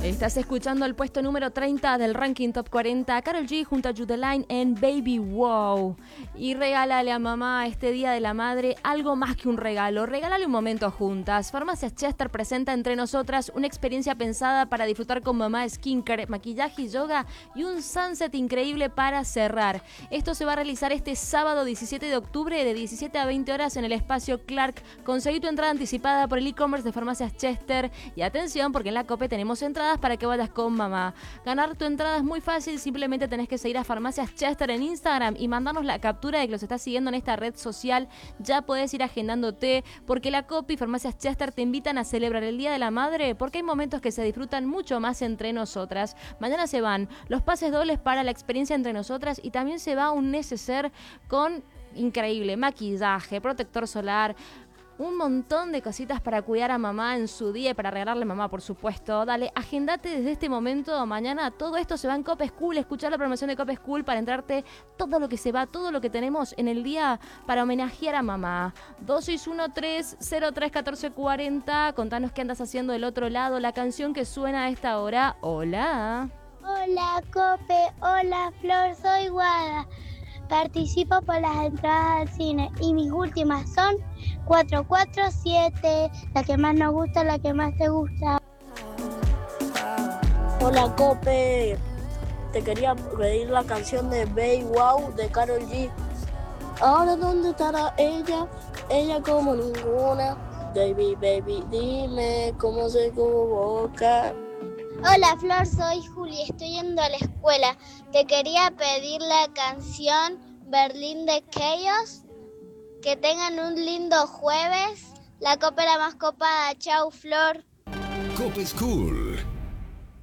Estás escuchando el puesto número 30 del ranking Top 40, Karol G junto a Judeline en Baby Wow. Y regálale a mamá este Día de la Madre algo más que un regalo. Regálale un momento juntas. Farmacias Chester presenta entre nosotras una experiencia pensada para disfrutar con mamá: skincare, maquillaje y yoga y un sunset increíble para cerrar. Esto se va a realizar este sábado 17 de octubre de 17 a 20 horas en el espacio Clark. Conseguí tu entrada anticipada por el e-commerce de Farmacias Chester. Y atención, porque en la COPE tenemos entradas para que vayas con mamá. Ganar tu entrada es muy fácil, simplemente tenés que seguir a Farmacias Chester en Instagram y mandarnos la captura de que los estás siguiendo en esta red social. Ya podés ir agendándote, porque la COPE y Farmacias Chester te invitan a celebrar el Día de la Madre, porque hay momentos que se disfrutan mucho más entre nosotras. Mañana se van los pases dobles para la experiencia entre nosotras y también se va un neceser con increíble maquillaje, protector solar, un montón de cositas para cuidar a mamá en su día y para regalarle a mamá, por supuesto. Dale, agendate desde este momento. Mañana todo esto se va en Cope School. Escuchá la promoción de Cope School para entrarte todo lo que se va, todo lo que tenemos en el día para homenajear a mamá. 2613-031440. Contanos qué andas haciendo del otro lado. La canción que suena a esta hora. Hola. Hola Cope, hola Flor, soy Guada. Participo por las entradas al cine y mis últimas son 447, la que más nos gusta, la que más te gusta. Hola Cope, te quería pedir la canción de Baby Wow de Karol G. Ahora dónde estará ella, ella como ninguna. Baby, baby, dime cómo se convoca. Hola Flor, soy Juli, estoy yendo a la escuela. Te quería pedir la canción Berlín de Chaos. Que tengan un lindo jueves. La Copa era más copada. Chau Flor. Cope School.